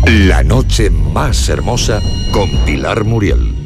La noche más hermosa con Pilar Muriel.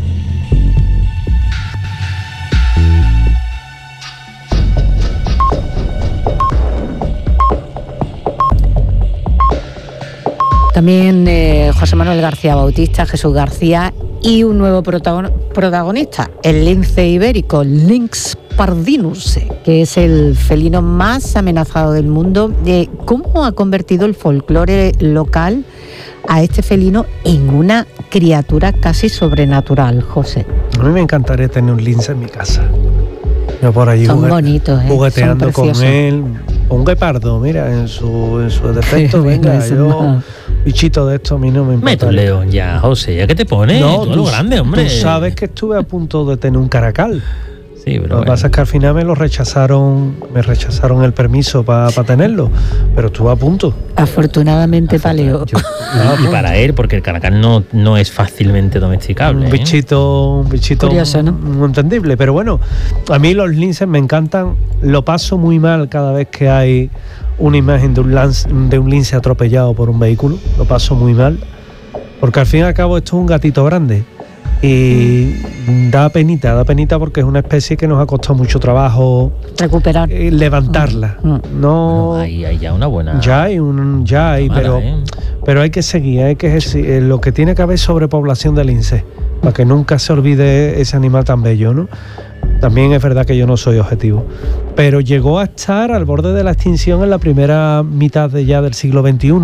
También José Manuel García Bautista, Jesús García y un nuevo protagonista, el lince ibérico, Lynx pardinus, que es el felino más amenazado del mundo. ¿Cómo ha convertido el folclore local a este felino en una criatura casi sobrenatural, José? A mí me encantaría tener un lince en mi casa. Yo por allí son bonitos, jugueteando son con él. Un guepardo, mira, en su defecto, venga, yo... Bichito de esto a mí no me importa. Mete un león ya, José, ¿ya qué te pones? No, tú lo grande, hombre. Tú sabes que estuve a punto de tener un caracal. Sí, pero lo que pasa es que al final me rechazaron el permiso para tenerlo, pero estuve a punto. Afortunadamente para Leo. Y para él, porque el caracal no es fácilmente domesticable. Un bichito curioso, ¿no? Muy entendible, pero bueno, a mí los linces me encantan. Lo paso muy mal cada vez que hay una imagen de un lince atropellado por un vehículo. Lo paso muy mal, porque al fin y al cabo esto es un gatito grande y da penita porque es una especie que nos ha costado mucho trabajo recuperar, levantarla. No, bueno, hay ya una buena. Ya hay, pero hay que seguir, lo que tiene que haber sobrepoblación de lince para que nunca se olvide ese animal tan bello, ¿no? También es verdad que yo no soy objetivo, pero llegó a estar al borde de la extinción en la primera mitad del siglo XXI,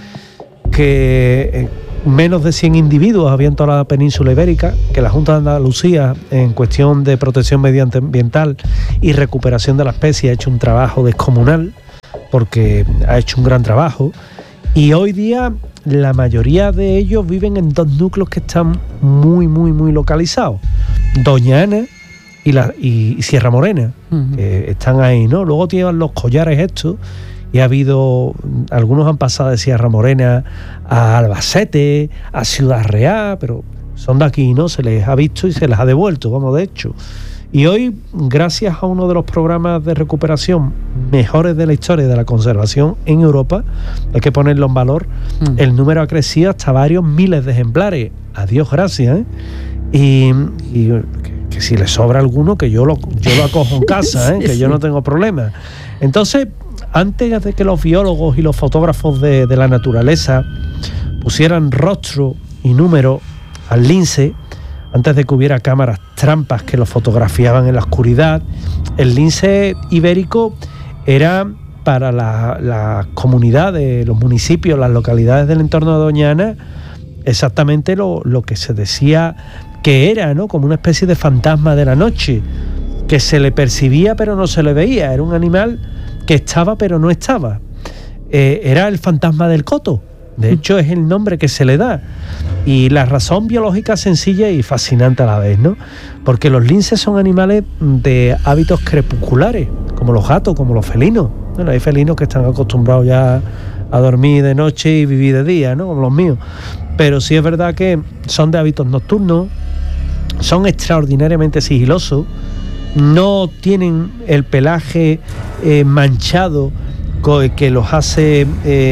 que menos de 100 individuos había en toda la península ibérica, que la Junta de Andalucía, en cuestión de protección medioambiental y recuperación de la especie, ha hecho un trabajo descomunal, porque ha hecho un gran trabajo, y hoy día la mayoría de ellos viven en dos núcleos que están muy, muy, muy localizados: Doña Ana y Sierra Morena, que están ahí, ¿no? Luego llevan los collares estos, y algunos han pasado de Sierra Morena a Albacete, a Ciudad Real, pero son de aquí, ¿no? Se les ha visto y se les ha devuelto, de hecho. Y hoy, gracias a uno de los programas de recuperación mejores de la historia de la conservación en Europa, hay que ponerlo en valor, el número ha crecido hasta varios miles de ejemplares. A Dios gracias, ¿eh? Y que si le sobra alguno, que yo lo acojo en casa, ¿eh? Que yo no tengo problema. Entonces, antes de que los biólogos y los fotógrafos de la naturaleza pusieran rostro y número al lince, antes de que hubiera cámaras trampas que lo fotografiaban en la oscuridad, el lince ibérico era para la comunidad de los municipios, las localidades del entorno de Doña Ana, exactamente lo que se decía que era, ¿no? Como una especie de fantasma de la noche, que se le percibía pero no se le veía. Era un animal que estaba pero no estaba. Era el fantasma del coto. De hecho, es el nombre que se le da. Y la razón biológica sencilla y fascinante a la vez, ¿no? Porque los linces son animales de hábitos crepusculares, como los gatos, como los felinos. Bueno, hay felinos que están acostumbrados ya a dormir de noche y vivir de día, ¿no? Como los míos. Pero sí es verdad que son de hábitos nocturnos, son extraordinariamente sigilosos, no tienen el pelaje manchado que los hace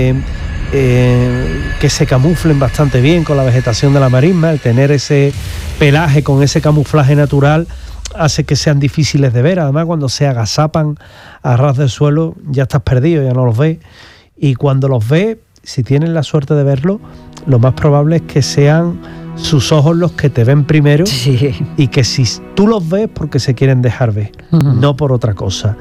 que se camuflen bastante bien con la vegetación de la marisma. El tener ese pelaje con ese camuflaje natural hace que sean difíciles de ver. Además, cuando se agazapan a ras del suelo, ya estás perdido, ya no los ves. Y cuando los ves, si tienes la suerte de verlo, lo más probable es que sean sus ojos los que te ven primero, sí. Y que si tú los ves porque se quieren dejar ver, no por otra cosa.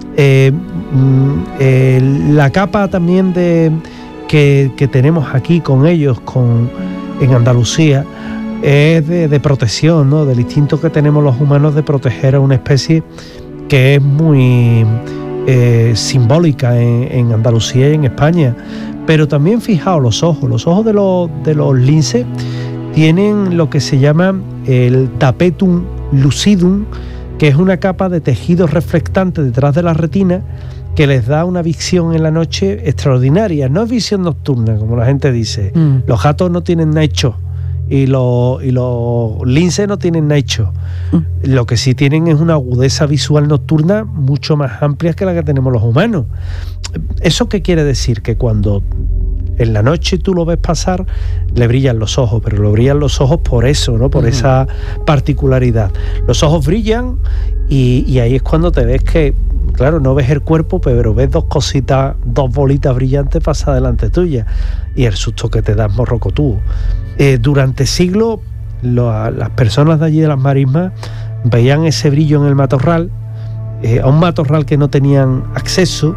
La capa también que tenemos aquí con ellos en Andalucía es de protección, ¿no? Del instinto que tenemos los humanos de proteger a una especie que es muy simbólica en Andalucía y en España. Pero también fijaos los ojos de los linces tienen lo que se llama el tapetum lucidum, que es una capa de tejido reflectante detrás de la retina que les da una visión en la noche extraordinaria. No es visión nocturna, como la gente dice. Los gatos no tienen night show y los linces no tienen night show. Lo que sí tienen es una agudeza visual nocturna mucho más amplia que la que tenemos los humanos. ¿eso qué quiere decir? Que cuando en la noche tú lo ves pasar, le brillan los ojos, pero le brillan los ojos por eso, ¿no? Por esa particularidad. Los ojos brillan y ahí es cuando te ves que, claro, no ves el cuerpo, pero ves dos bolitas brillantes pasar delante tuya, y el susto que te da es morrocotudo. Durante siglos, las personas de allí de las marismas veían ese brillo en el matorral, a un matorral que no tenían acceso.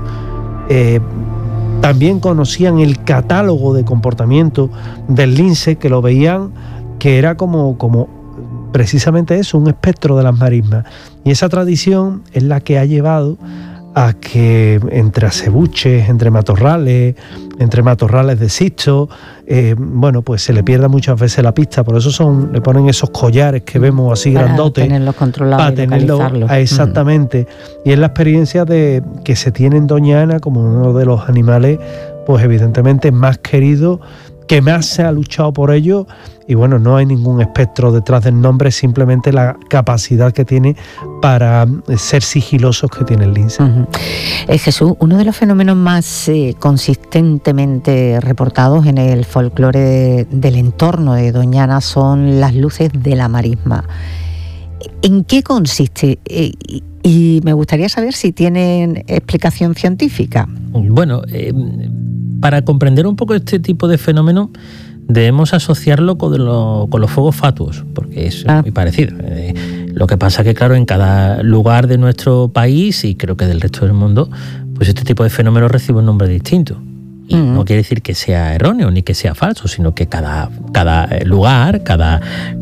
También conocían el catálogo de comportamiento del lince, que lo veían que era como precisamente eso, un espectro de las marismas. Y esa tradición es la que ha llevado a que entre acebuches, entre matorrales de sisto, pues se le pierda muchas veces la pista. Por eso le ponen esos collares que vemos así grandotes. Para tenerlos controlados, para tenerlos exactamente. Y es la experiencia que se tiene en Doña Ana como uno de los animales, pues evidentemente más queridos, que más se ha luchado por ello. Y bueno, no hay ningún espectro detrás del nombre, simplemente la capacidad que tiene para ser sigilosos que tiene el lince. Jesús, uno de los fenómenos más consistentemente reportados en el folclore del entorno de Doña Ana son las luces de la marisma. ¿En qué consiste? Y me gustaría saber si tienen explicación científica. Bueno, para comprender un poco este tipo de fenómeno, debemos asociarlo con los fuegos fatuos, porque es muy parecido. Lo que pasa que, claro, en cada lugar de nuestro país, y creo que del resto del mundo, pues este tipo de fenómenos recibe un nombre distinto. Y no quiere decir que sea erróneo ni que sea falso, sino que cada lugar, cada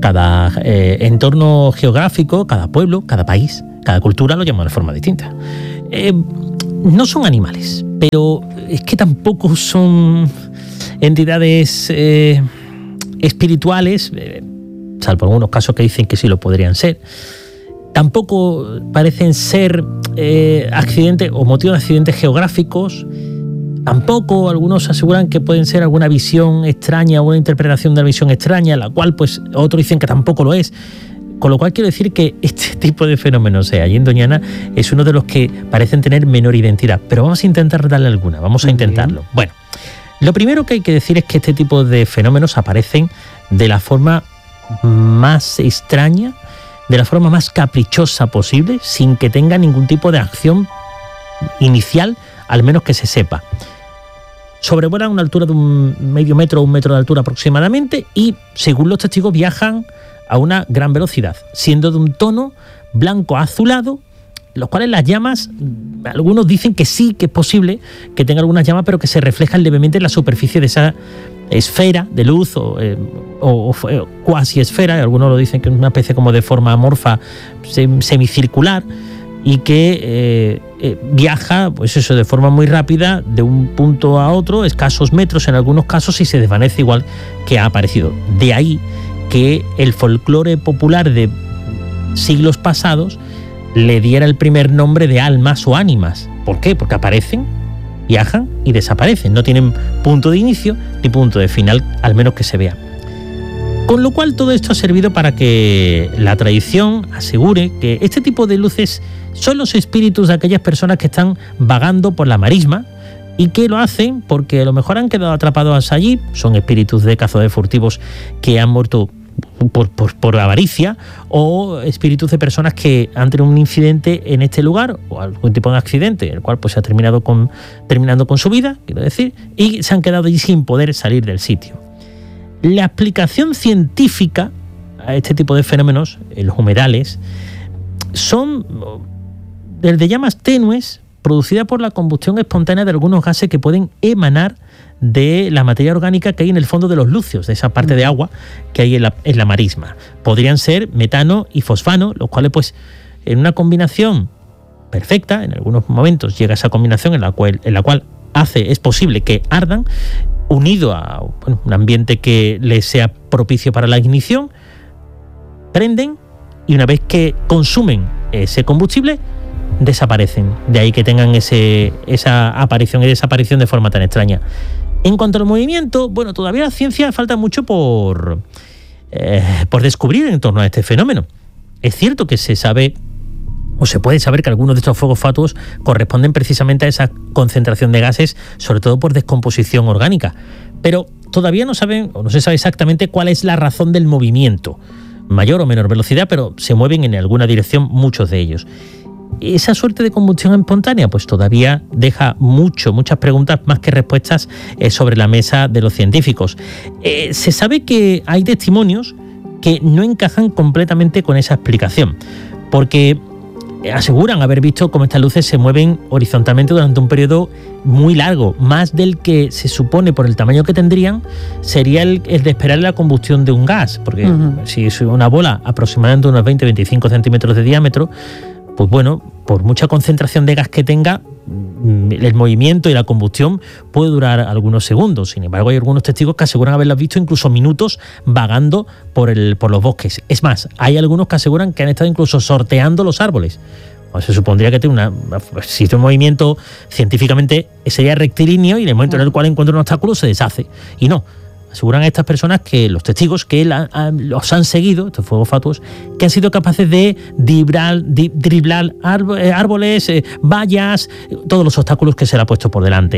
entorno geográfico, cada pueblo, cada país, cada cultura lo llama de forma distinta. No son animales, pero es que tampoco son entidades espirituales, salvo algunos casos que dicen que sí lo podrían ser. Tampoco parecen ser accidentes o motivo de accidentes geográficos. Tampoco algunos aseguran que pueden ser alguna visión extraña o una interpretación de la visión extraña, la cual pues otros dicen que tampoco lo es. Con lo cual quiero decir que este tipo de fenómenos, allí en Doña Ana, es uno de los que parecen tener menor identidad. Pero vamos a intentar darle alguna, vamos a intentarlo. Bueno, lo primero que hay que decir es que este tipo de fenómenos aparecen de la forma más extraña, de la forma más caprichosa posible, sin que tenga ningún tipo de acción inicial, al menos que se sepa. Sobrevuelan a una altura de un medio metro o 1 metro de altura aproximadamente y, según los testigos, viajan a una gran velocidad, siendo de un tono blanco azulado, los cuales las llamas, algunos dicen que sí, que es posible que tenga algunas llamas, pero que se reflejan levemente en la superficie de esa esfera de luz o cuasi esfera, algunos lo dicen que es una especie como de forma amorfa semicircular, y que viaja, pues eso, de forma muy rápida de un punto a otro, escasos metros en algunos casos, y se desvanece igual que ha aparecido. De ahí que el folclore popular de siglos pasados le diera el primer nombre de almas o ánimas. ¿Por qué? Porque aparecen, viajan y desaparecen. No tienen punto de inicio ni punto de final, al menos que se vea. Con lo cual todo esto ha servido para que la tradición asegure que este tipo de luces son los espíritus de aquellas personas que están vagando por la marisma y que lo hacen porque a lo mejor han quedado atrapados allí, son espíritus de cazadores furtivos que han muerto por avaricia, o espíritus de personas que han tenido un incidente en este lugar o algún tipo de accidente, el cual pues se ha terminando con su vida, quiero decir, y se han quedado allí sin poder salir del sitio. La explicación científica a este tipo de fenómenos en los humedales son desde llamas tenues producidas por la combustión espontánea de algunos gases que pueden emanar de la materia orgánica que hay en el fondo de los lucios, de esa parte de agua que hay en la marisma. Podrían ser metano y fosfano, los cuales pues en una combinación perfecta, en algunos momentos llega esa combinación en la cual es posible que ardan, unido a un ambiente que les sea propicio para la ignición, prenden y una vez que consumen ese combustible, desaparecen. De ahí que tengan esa aparición y desaparición de forma tan extraña. En cuanto al movimiento, bueno, todavía la ciencia falta mucho por descubrir en torno a este fenómeno. Es cierto que se sabe o se puede saber que algunos de estos fuegos fatuos corresponden precisamente a esa concentración de gases, sobre todo por descomposición orgánica. Pero todavía no se sabe exactamente cuál es la razón del movimiento, mayor o menor velocidad, pero se mueven en alguna dirección muchos de ellos. Esa suerte de combustión espontánea pues todavía deja muchas preguntas más que respuestas sobre la mesa de los científicos. Se sabe que hay testimonios que no encajan completamente con esa explicación, porque aseguran haber visto cómo estas luces se mueven horizontalmente durante un periodo muy largo, más del que se supone por el tamaño que tendrían sería el de esperar la combustión de un gas, porque si es una bola aproximadamente unos 20-25 centímetros de diámetro, pues bueno, por mucha concentración de gas que tenga, el movimiento y la combustión puede durar algunos segundos. Sin embargo, hay algunos testigos que aseguran haberlas visto incluso minutos vagando por los bosques. Es más, hay algunos que aseguran que han estado incluso sorteando los árboles. Pues se supondría que tiene si es un movimiento científicamente sería rectilíneo y en el momento en el cual encuentra un obstáculo se deshace. Y no. Aseguran a estas personas que los testigos que los han seguido, estos fuegos fatuos, que han sido capaces de driblar árboles, vallas, todos los obstáculos que se le ha puesto por delante.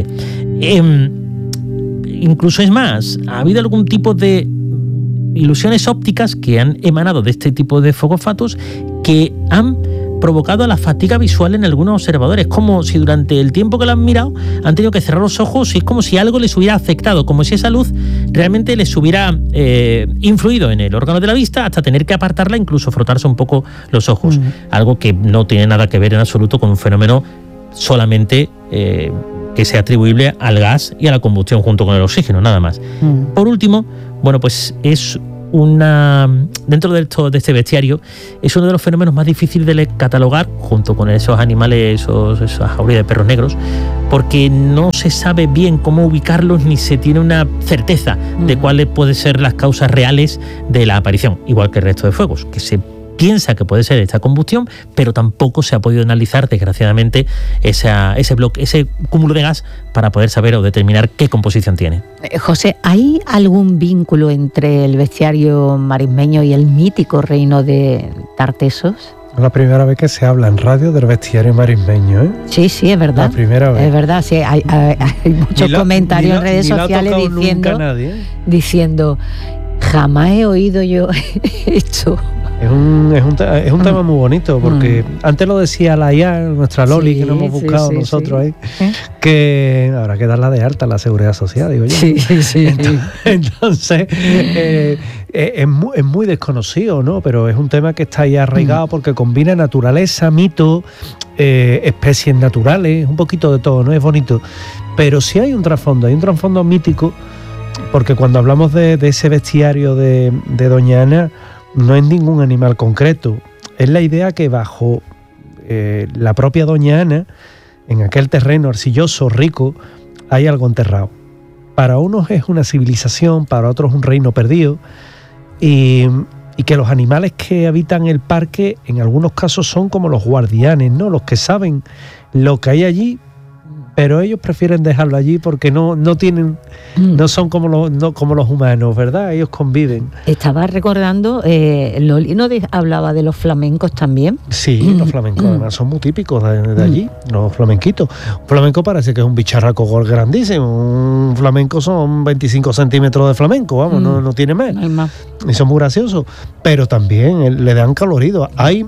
Incluso es más, ha habido algún tipo de ilusiones ópticas que han emanado de este tipo de fuegos fatuos que han provocado la fatiga visual en algunos observadores, como si durante el tiempo que lo han mirado han tenido que cerrar los ojos y es como si algo les hubiera afectado, como si esa luz realmente les hubiera influido en el órgano de la vista hasta tener que apartarla, incluso frotarse un poco los ojos, algo que no tiene nada que ver en absoluto con un fenómeno solamente que sea atribuible al gas y a la combustión junto con el oxígeno, nada más. Por último, bueno, pues es dentro de este bestiario es uno de los fenómenos más difíciles de catalogar junto con esos animales, esas jaurías de perros negros, porque no se sabe bien cómo ubicarlos ni se tiene una certeza de cuáles pueden ser las causas reales de la aparición, igual que el resto de fuegos, que se piensa que puede ser esta combustión, pero tampoco se ha podido analizar, desgraciadamente, ese cúmulo de gas para poder saber o determinar qué composición tiene. José, ¿hay algún vínculo entre el bestiario marismeño y el mítico reino de Tartessos? Es la primera vez que se habla en radio del bestiario marismeño, ¿eh? Sí, es verdad. La primera vez. Es verdad, sí. Hay muchos comentarios en redes sociales diciendo jamás he oído yo esto. Es un tema muy bonito, porque antes lo decía la IA, nuestra Loli, que nos hemos buscado nosotros ahí, que habrá que darla de alta a la Seguridad Social, digo yo. Sí. Entonces, es muy desconocido, ¿no? Pero es un tema que está ahí arraigado porque combina naturaleza, mito, especies naturales, un poquito de todo, ¿no? Es bonito. Pero sí hay un trasfondo mítico, porque cuando hablamos de ese bestiario de Doña Ana, no es ningún animal concreto, es la idea que bajo la propia Doña Ana, en aquel terreno arcilloso, rico, hay algo enterrado. Para unos es una civilización, para otros un reino perdido, y que los animales que habitan el parque en algunos casos son como los guardianes, ¿no? Los que saben lo que hay allí, pero ellos prefieren dejarlo allí porque no son como los humanos, ¿verdad? Ellos conviven. Estaba recordando, Loli, ¿no hablaba de los flamencos también? Sí, los flamencos además son muy típicos de allí, los flamenquitos. Un flamenco parece que es un bicharraco grandísimo, un flamenco son 25 centímetros de flamenco, vamos, no tiene más. No hay más. Y son muy graciosos, pero también le dan colorido. Hay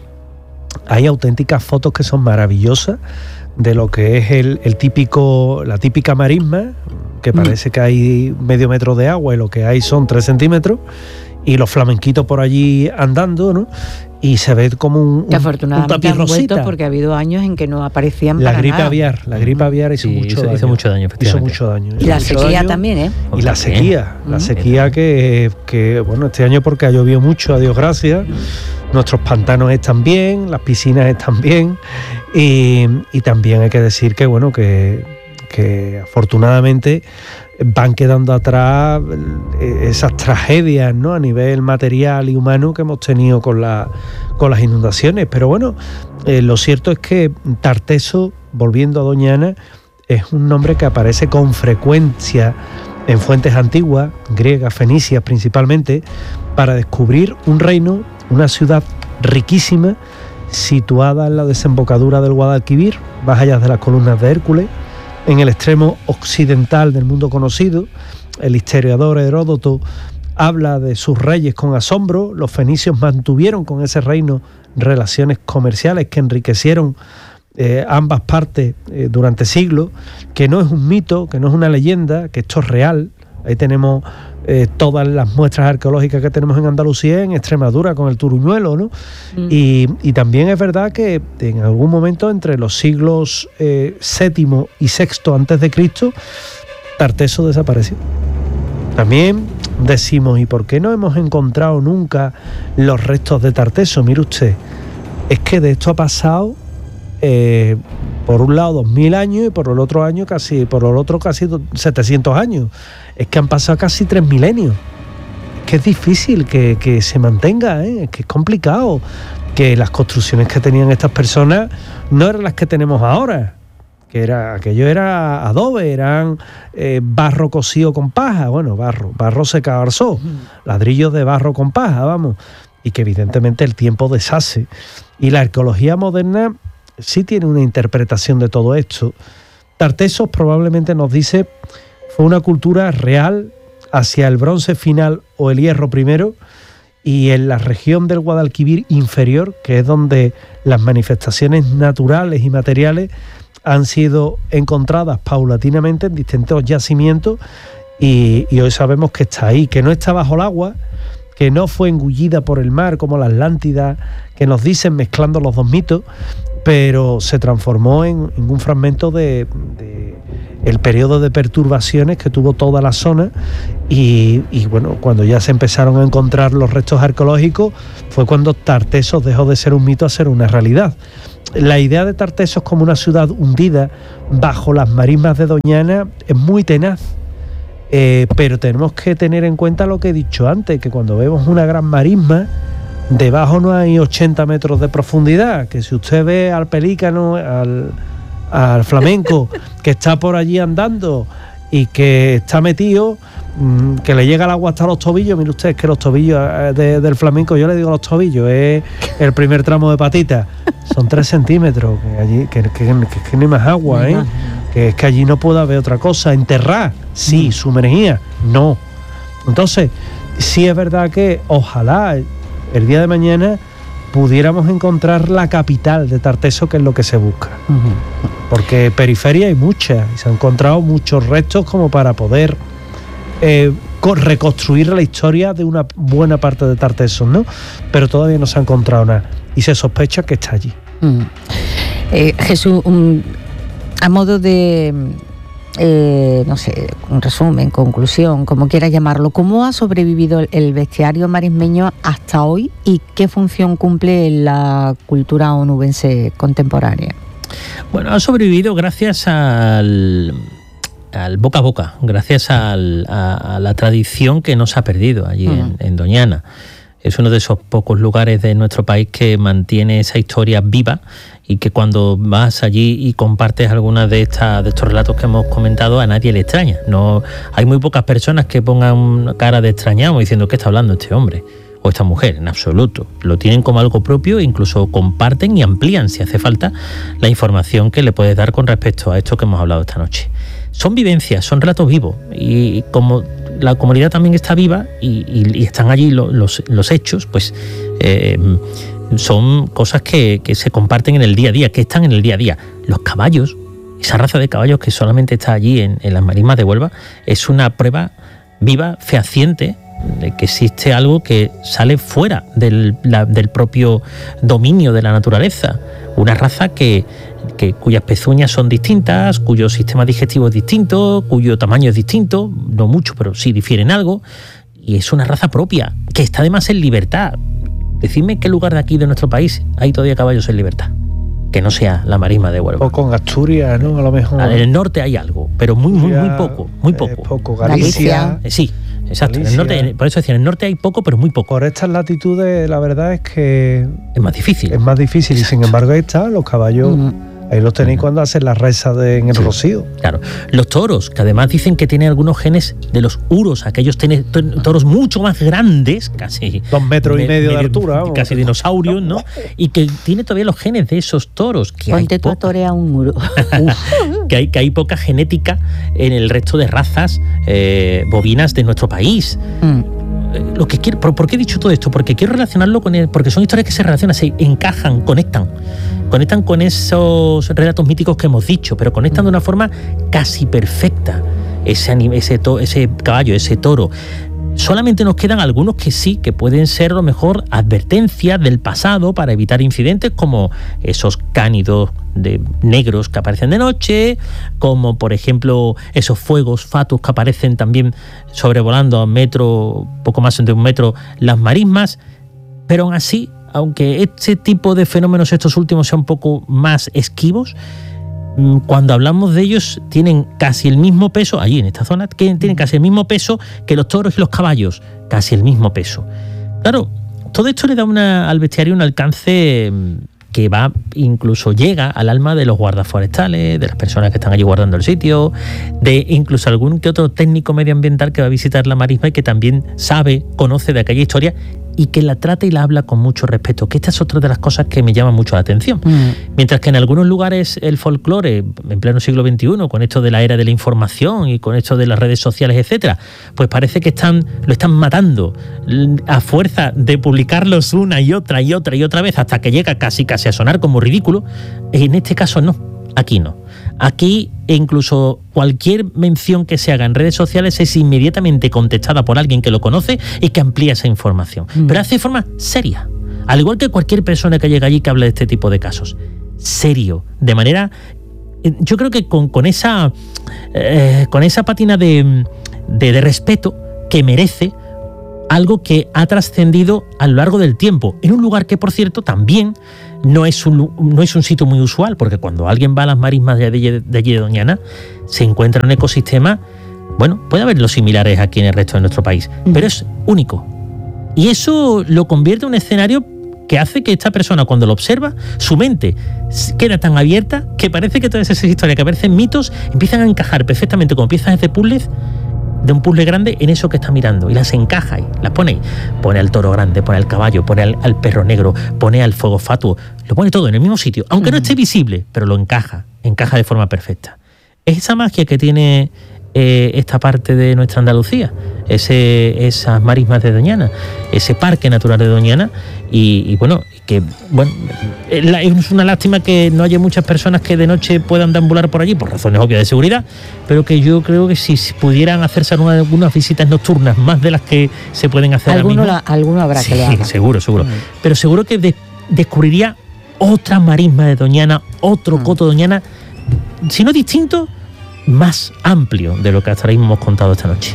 auténticas fotos que son maravillosas de lo que es la típica marisma, que parece que hay medio metro de agua y lo que hay son 3 centímetros, y los flamenquitos por allí andando, ¿no? Y se ve como un tapiz rosita. Porque ha habido años en que no aparecían la gripe aviar hizo mucho daño. Hizo mucho daño. Y la sequía también, ¿eh? Y la sequía que bueno, este año porque ha llovido mucho, a Dios gracias. Nuestros pantanos están bien, las piscinas están bien, y también hay que decir que bueno, que afortunadamente van quedando atrás esas tragedias, ¿no? A nivel material y humano que hemos tenido con las inundaciones. Pero bueno, lo cierto es que Tarteso, volviendo a Doña Ana, es un nombre que aparece con frecuencia en fuentes antiguas, griegas, fenicias principalmente, para descubrir un reino, una ciudad riquísima situada en la desembocadura del Guadalquivir, más allá de las columnas de Hércules, en el extremo occidental del mundo conocido. El historiador Heródoto habla de sus reyes con asombro. Los fenicios mantuvieron con ese reino relaciones comerciales que enriquecieron ambas partes durante siglos, que no es un mito, que no es una leyenda, que esto es real. Ahí tenemos todas las muestras arqueológicas que tenemos en Andalucía, en Extremadura, con el Turuñuelo, ¿no? Y también es verdad que en algún momento entre los siglos VII y VI antes de Cristo, Tarteso desapareció. También decimos, ¿y por qué no hemos encontrado nunca los restos de Tarteso? Mire usted, es que de esto ha pasado por un lado 2000 años y por el otro casi 700 años. Es que han pasado casi 3 milenios. Es que es difícil que se mantenga, es que es complicado. Que las construcciones que tenían estas personas no eran las que tenemos ahora. Aquello era adobe, eran barro cocido con paja, barro secado al sol, ladrillos de barro con paja, vamos, y que evidentemente el tiempo deshace. Y la arqueología moderna sí tiene una interpretación de todo esto. Tartesos probablemente nos dice fue una cultura real hacia el bronce final o el hierro primero, y en la región del Guadalquivir inferior, que es donde las manifestaciones naturales y materiales han sido encontradas paulatinamente en distintos yacimientos, y hoy sabemos que está ahí, que no está bajo el agua, que no fue engullida por el mar como la Atlántida, que nos dicen mezclando los dos mitos, pero se transformó en un fragmento de el periodo de perturbaciones que tuvo toda la zona, y bueno, cuando ya se empezaron a encontrar los restos arqueológicos fue cuando Tartesos dejó de ser un mito a ser una realidad. La idea de Tartesos como una ciudad hundida bajo las marismas de Doñana es muy tenaz, pero tenemos que tener en cuenta lo que he dicho antes, que cuando vemos una gran marisma, debajo no hay 80 metros de profundidad, que si usted ve al pelícano, al flamenco que está por allí andando y que está metido, que le llega el agua hasta los tobillos. Mire usted, es que los tobillos del flamenco, yo le digo los tobillos, es el primer tramo de patita, son 3 centímetros, que allí que no hay más agua, que es que allí no puede haber otra cosa. Enterrar, sí, sumergida, no. Entonces, sí es verdad que ojalá el día de mañana pudiéramos encontrar la capital de Tarteso, que es lo que se busca. Porque periferia hay muchas, y se han encontrado muchos restos como para poder reconstruir la historia de una buena parte de Tarteso, ¿no? Pero todavía no se ha encontrado nada, y se sospecha que está allí. Jesús, a modo de no sé, un resumen, conclusión, como quieras llamarlo, ¿cómo ha sobrevivido el bestiario marismeño hasta hoy y qué función cumple en la cultura onubense contemporánea? Bueno, ha sobrevivido gracias al boca a boca, gracias a la tradición que no se ha perdido allí en Doñana. Es uno de esos pocos lugares de nuestro país que mantiene esa historia viva, y que cuando vas allí y compartes algunas de estos relatos que hemos comentado, a nadie le extraña. No, hay muy pocas personas que pongan cara de extrañado diciendo ¿qué está hablando este hombre o esta mujer? En absoluto. Lo tienen como algo propio e incluso comparten y amplían, si hace falta, la información que le puedes dar con respecto a esto que hemos hablado esta noche. Son vivencias, son relatos vivos, y como la comunidad también está viva y están allí los hechos, pues son cosas que se comparten en el día a día, que están en el día a día. Los caballos, esa raza de caballos que solamente está allí en las marismas de Huelva, es una prueba viva, fehaciente, de que existe algo que sale fuera del propio dominio de la naturaleza. Una raza cuyas pezuñas son distintas, cuyo sistema digestivo es distinto, cuyo tamaño es distinto, no mucho, pero sí difieren algo, y es una raza propia, que está además en libertad. Decidme qué lugar de aquí de nuestro país hay todavía caballos en libertad, que no sea la marisma de Huelva. O con Asturias, ¿no? A lo mejor. En el norte hay algo, pero muy poco. Galicia. Sí, exacto. En el norte, por eso decía, en el norte hay poco, pero muy poco. Por estas latitudes, la verdad es que es más difícil. Es más difícil, exacto. Y sin embargo ahí están los caballos Ahí los tenéis cuando hacen la reza en el Rocío. Claro. Los toros, que además dicen que tienen algunos genes de los uros, aquellos toros mucho más grandes, casi 2 metros y medio de altura, casi dinosaurios, ¿no? Y que tiene todavía los genes de esos toros. Que ponte tú a torear un uro. que hay poca genética en el resto de razas bovinas de nuestro país. Lo que quiero, ¿por qué he dicho todo esto? Porque quiero relacionarlo con porque son historias que se relacionan, se encajan, conectan con esos relatos míticos que hemos dicho, pero conectan de una forma casi perfecta. Ese caballo, ese toro. Solamente nos quedan algunos que sí, que pueden ser a lo mejor advertencias del pasado para evitar incidentes como esos cánidos negros que aparecen de noche, como por ejemplo esos fuegos fatuos que aparecen también sobrevolando a poco más de 1 metro, las marismas. Pero aún así, aunque este tipo de fenómenos estos últimos sean un poco más esquivos, cuando hablamos de ellos tienen casi el mismo peso, allí en esta zona, que tienen casi el mismo peso que los toros y los caballos, casi el mismo peso. Claro, todo esto le da al bestiario un alcance que incluso llega al alma de los guardas forestales, de las personas que están allí guardando el sitio, de incluso algún que otro técnico medioambiental que va a visitar la marisma y que también conoce de aquella historia y que la trata y la habla con mucho respeto, que esta es otra de las cosas que me llama mucho la atención. Mientras que en algunos lugares el folclore, en pleno siglo XXI, con esto de la era de la información y con esto de las redes sociales, etcétera, pues parece que lo están matando a fuerza de publicarlos una y otra vez hasta que llega casi a sonar como ridículo. En este caso no, aquí no. Aquí incluso cualquier mención que se haga en redes sociales es inmediatamente contestada por alguien que lo conoce y que amplía esa información. Pero hace de forma seria, al igual que cualquier persona que llega allí que hable de este tipo de casos. Serio, de manera... Yo creo que con esa pátina de respeto que merece algo que ha trascendido a lo largo del tiempo, en un lugar que, por cierto, también no es un sitio muy usual, porque cuando alguien va a las marismas de allí de Doñana, se encuentra un ecosistema, bueno, puede haber los similares aquí en el resto de nuestro país, pero es único. Y eso lo convierte en un escenario que hace que esta persona, cuando lo observa, su mente queda tan abierta que parece que todas esas historias que parecen mitos empiezan a encajar perfectamente como piezas de puzzles, de un puzzle grande, en eso que está mirando, y las encaja y las pone ahí. Pone al toro grande, pone al caballo, pone al perro negro, pone al fuego fatuo, lo pone todo en el mismo sitio, aunque no esté visible, pero lo encaja de forma perfecta. Es esa magia que tiene esta parte de nuestra Andalucía, esas marismas de Doñana, ese parque natural de Doñana, y bueno, es una lástima que no haya muchas personas que de noche puedan deambular por allí por razones obvias de seguridad, pero que yo creo que si pudieran hacerse algunas visitas nocturnas más de las que se pueden hacer ahora mismo, alguno habrá que lo haga. Seguro. Pero seguro que descubriría otra marisma de Doñana, otro coto de Doñana, si no distinto, más amplio de lo que hasta ahora mismo hemos contado esta noche.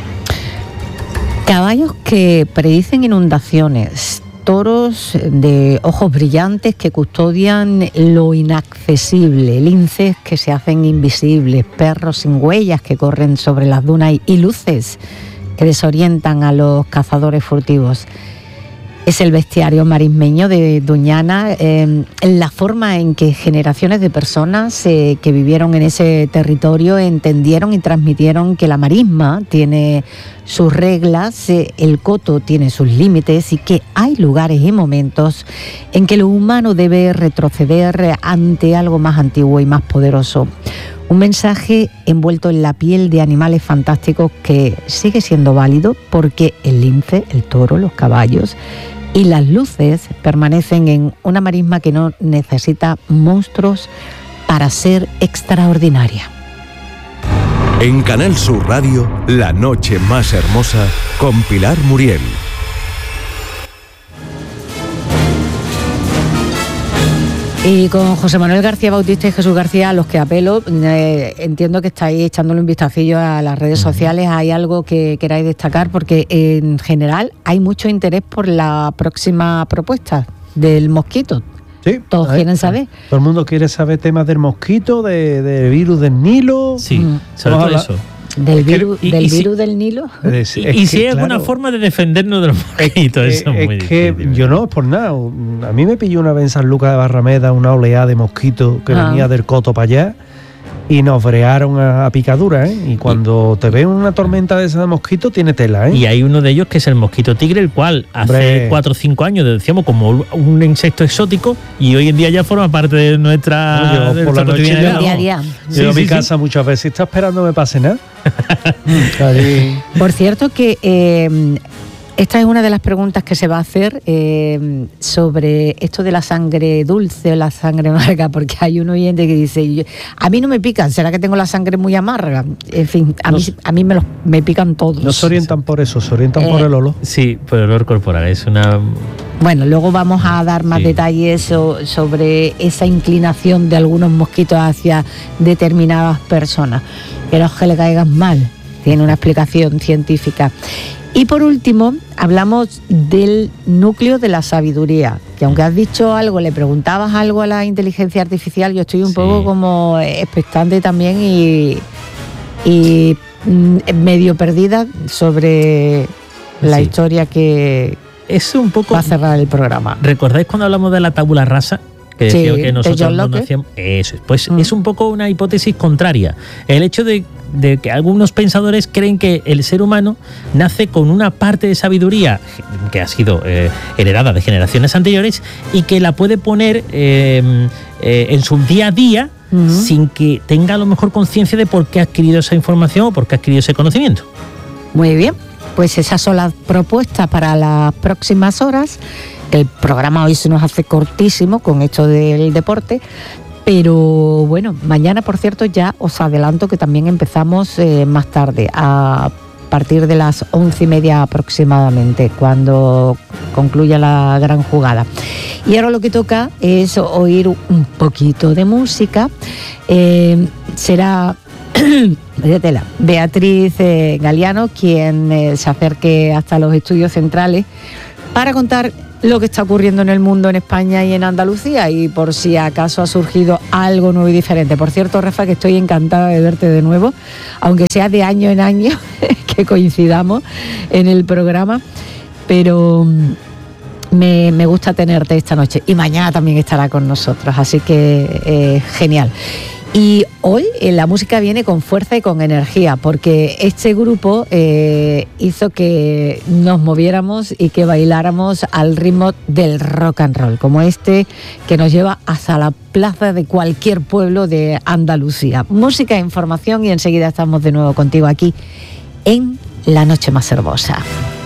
Caballos que predicen inundaciones, toros de ojos brillantes que custodian lo inaccesible, linces que se hacen invisibles, perros sin huellas que corren sobre las dunas y luces que desorientan a los cazadores furtivos. Es el bestiario marismeño de Doñana, la forma en que generaciones de personas que vivieron en ese territorio entendieron y transmitieron que la marisma tiene sus reglas, el coto tiene sus límites y que hay lugares y momentos en que lo humano debe retroceder ante algo más antiguo y más poderoso. Un mensaje envuelto en la piel de animales fantásticos que sigue siendo válido porque el lince, el toro, los caballos y las luces permanecen en una marisma que no necesita monstruos para ser extraordinaria. En Canal Sur Radio, La Noche Más Hermosa con Pilar Muriel. Y con José Manuel García Bautista y Jesús García, a los que apelo, entiendo que estáis echándole un vistacillo a las redes sociales. ¿Hay algo que queráis destacar? Porque en general hay mucho interés por la próxima propuesta del mosquito. Sí, todos quieren saber. Todo el mundo quiere saber temas del mosquito, del virus del Nilo. Sí, sobre todo eso. Del virus del Nilo. Y si hay alguna forma de defendernos de los mosquitos, eso es muy difícil. Yo no es por nada. A mí me pilló una vez en San Lucas de Barrameda una oleada de mosquitos que venía del Coto para allá y nos brearon a picadura, ¿eh? Y cuando te ven una tormenta de esa de mosquitos, tiene tela, ¿eh? Y hay uno de ellos que es el mosquito tigre, el cual hace 4 o 5 años decíamos como un insecto exótico y hoy en día ya forma parte de nuestra... Yo por la noche día a día. Yo a mi casa muchas veces está esperando me pase nada. Por cierto que esta es una de las preguntas que se va a hacer sobre esto de la sangre dulce o la sangre amarga, porque hay un oyente que dice, a mí no me pican, ¿será que tengo la sangre muy amarga? En fin, a mí me pican todos. No se orientan por eso, se orientan por el olor. Sí, por el olor corporal, es una... Bueno, luego vamos a dar más detalles sobre esa inclinación de algunos mosquitos hacia determinadas personas. Que no es que le caigan mal, tiene una explicación científica. Y por último, hablamos del núcleo de la sabiduría, que aunque has dicho algo, le preguntabas algo a la inteligencia artificial, yo estoy un poco como expectante también y medio perdida sobre la historia que es un poco va a cerrar el programa. ¿Recordáis cuando hablamos de la tabula rasa? Que decía que nosotros no Locke. hacíamos eso, pues es un poco una hipótesis contraria. El hecho de que algunos pensadores creen que el ser humano nace con una parte de sabiduría que ha sido heredada de generaciones anteriores y que la puede poner en su día a día sin que tenga a lo mejor conciencia de por qué ha adquirido esa información o por qué ha adquirido ese conocimiento. Muy bien, pues esas son las propuestas para las próximas horas. El programa hoy se nos hace cortísimo con esto del deporte, pero bueno, mañana, por cierto, ya os adelanto que también empezamos más tarde, a partir de las 11:30 aproximadamente, cuando concluya la gran jugada. Y ahora lo que toca es oír un poquito de música. Será Beatriz Galiano quien se acerque hasta los estudios centrales para contar lo que está ocurriendo en el mundo, en España y en Andalucía, y por si acaso ha surgido algo nuevo y diferente. Por cierto, Rafa, que estoy encantada de verte de nuevo, aunque sea de año en año que coincidamos en el programa, pero me gusta tenerte esta noche y mañana también estará con nosotros, así que genial. Y hoy la música viene con fuerza y con energía, porque este grupo hizo que nos moviéramos y que bailáramos al ritmo del rock and roll, como este que nos lleva hasta la plaza de cualquier pueblo de Andalucía. Música, información y enseguida estamos de nuevo contigo aquí en La Noche Más Hermosa.